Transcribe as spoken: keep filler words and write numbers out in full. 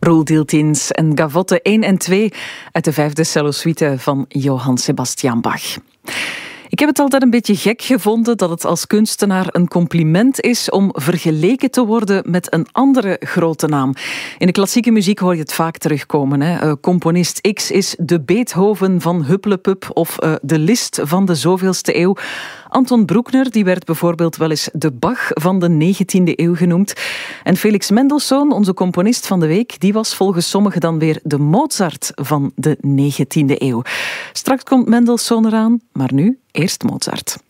Ruldiltins en Gavotte één en twee uit de vijfde cellosuite van Johann Sebastian Bach. Ik heb het altijd een beetje gek gevonden dat het als kunstenaar een compliment is om vergeleken te worden met een andere grote naam. In de klassieke muziek hoor je het vaak terugkomen. Hè? Uh, componist X is de Beethoven van Hupplepup of uh, de Liszt van de zoveelste eeuw. Anton Bruckner die werd bijvoorbeeld wel eens de Bach van de negentiende eeuw genoemd. En Felix Mendelssohn, onze componist van de week, die was volgens sommigen dan weer de Mozart van de negentiende eeuw. Straks komt Mendelssohn eraan, maar nu eerst Mozart.